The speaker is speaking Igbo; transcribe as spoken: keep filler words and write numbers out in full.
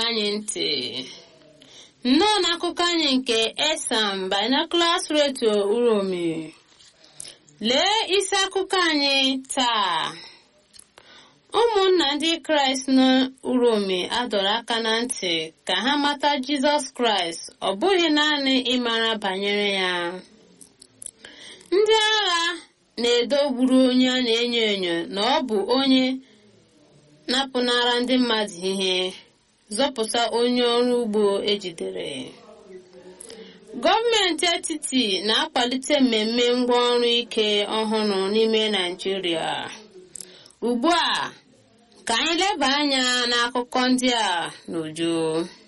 anyị ntị. Nnọọ n'akụkọ anyị nke Esam Binoculars Radio Uromi. Lee isi akụkọ anyị taa. Ụmụnna ndị Kraịst n'Uromi adọrọ aka na ntị ka ha mata Jizọs Kraịst, ọ bụghị naanị ịmara banyere ya. Ndị agha na-edogburu onye a na-enyo enyo na ọ bụ onye napụnara ndị mmadụ ihe, zọpụta onye ọrụ ugbo ejidere. Gọọmenti etiti na-akwalite mmemme ngwaọrụ ike ọhụrụ n'ime Naịjirịa. Ugbu a, ka anyị leba anya n'akụkọ ndị a n'uju.